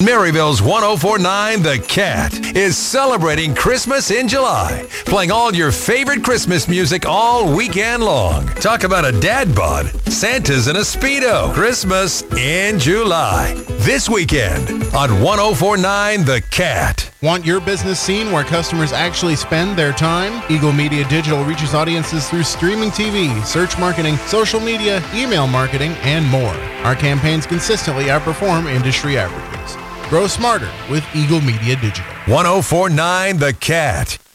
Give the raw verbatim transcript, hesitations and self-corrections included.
Maryville's one oh four point nine The Cat is celebrating Christmas in July, playing all your favorite Christmas music all weekend long. Talk about a dad bod. Santa's in a Speedo. Christmas in July. This weekend on one oh four point nine The Cat. Want your business seen where customers actually spend their time? Eagle Media Digital reaches audiences through streaming T V, search marketing, social media, email marketing, and more. Our campaigns consistently outperform industry averages. Grow smarter with Eagle Media Digital. one oh four point nine The Cat.